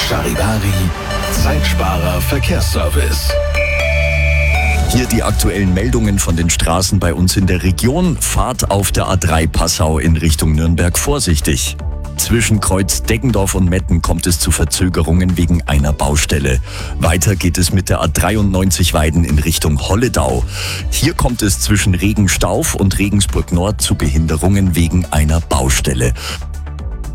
Charivari, Zeitsparer Verkehrsservice. Hier die aktuellen Meldungen von den Straßen bei uns in der Region. Fahrt auf der A3 Passau in Richtung Nürnberg vorsichtig. Zwischen Kreuz Deggendorf und Metten kommt es zu Verzögerungen wegen einer Baustelle. Weiter geht es mit der A93 Weiden in Richtung Holledau. Hier kommt es zwischen Regenstauf und Regensburg Nord zu Behinderungen wegen einer Baustelle.